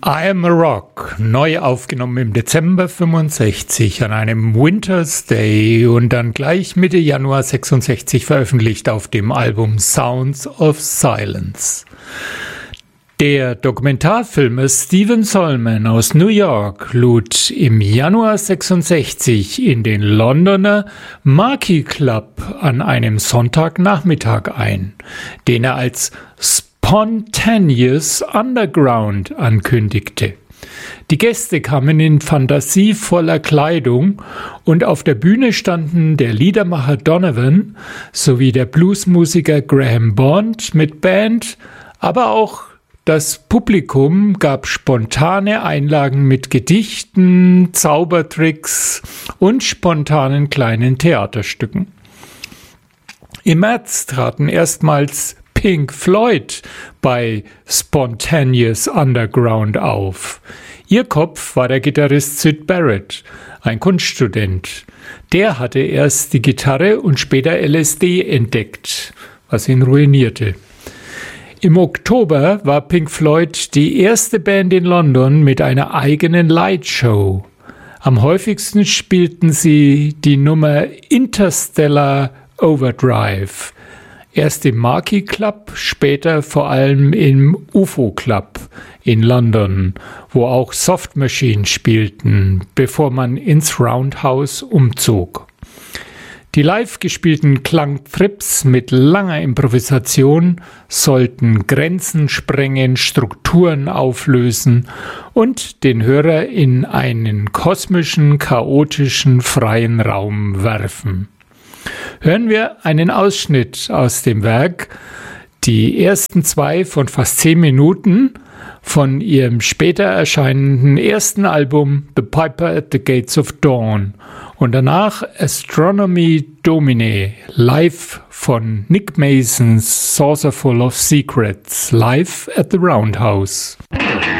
I Am a Rock, neu aufgenommen im Dezember 65 an einem Winter's Day und dann gleich Mitte Januar 66 veröffentlicht auf dem Album Sounds of Silence. Der Dokumentarfilmer Stephen Solman aus New York lud im Januar 66 in den Londoner Marquee Club an einem Sonntagnachmittag ein, den er als Spontaneous Underground ankündigte. Die Gäste kamen in fantasievoller Kleidung und auf der Bühne standen der Liedermacher Donovan sowie der Bluesmusiker Graham Bond mit Band, aber auch das Publikum gab spontane Einlagen mit Gedichten, Zaubertricks und spontanen kleinen Theaterstücken. Im März traten erstmals Pink Floyd bei Spontaneous Underground auf. Ihr Kopf war der Gitarrist Syd Barrett, ein Kunststudent. Der hatte erst die Gitarre und später LSD entdeckt, was ihn ruinierte. Im Oktober war Pink Floyd die erste Band in London mit einer eigenen Lightshow. Am häufigsten spielten sie die Nummer Interstellar Overdrive. Erst im Marquee Club, später vor allem im UFO Club in London, wo auch Soft Machine spielten, bevor man ins Roundhouse umzog. Die live gespielten Klangtrips mit langer Improvisation sollten Grenzen sprengen, Strukturen auflösen und den Hörer in einen kosmischen, chaotischen, freien Raum werfen. Hören wir einen Ausschnitt aus dem Werk, die ersten 2 von fast 10 Minuten von ihrem später erscheinenden ersten Album The Piper at the Gates of Dawn und danach Astronomy Domine, live von Nick Masons Saucerful of Secrets, live at the Roundhouse.